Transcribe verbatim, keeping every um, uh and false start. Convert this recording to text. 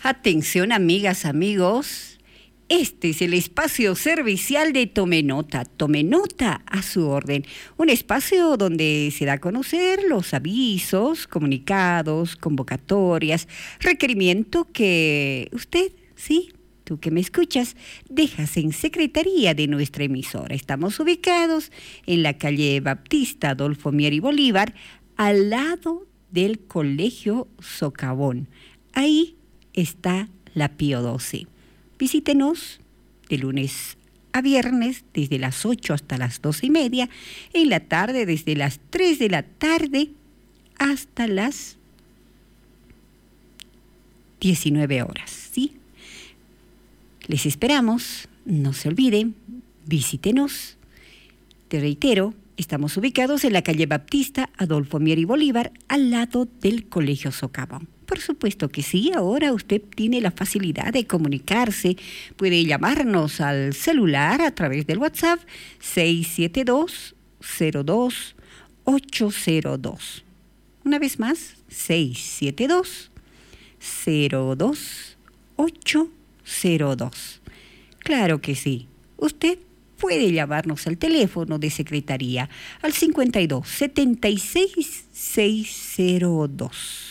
Atención, amigas, amigos. Este es el espacio servicial de Tome Nota. Tome Nota a su orden. Un espacio donde se da a conocer los avisos, comunicados, convocatorias, requerimiento que usted, sí, tú que me escuchas, dejas en secretaría de nuestra emisora. Estamos ubicados en la calle Baptista Adolfo Mier y Bolívar, al lado del Colegio Socavón. Ahí está la Pío doce. Visítenos de lunes a viernes desde las ocho hasta las doce y media, en la tarde desde las tres de la tarde hasta las diecinueve horas, ¿sí? Les esperamos, no se olviden, visítenos. Te reitero, estamos ubicados en la calle Baptista Adolfo Mier y Bolívar, al lado del Colegio Socavón. Por supuesto que sí, ahora usted tiene la facilidad de comunicarse. Puede llamarnos al celular a través del WhatsApp seis siete dos, cero dos, ocho cero dos. Una vez más, seis siete dos, cero dos, ocho cero dos. Claro que sí, usted puede llamarnos al teléfono de secretaría al cincuenta y dos, setenta y seis, seiscientos dos.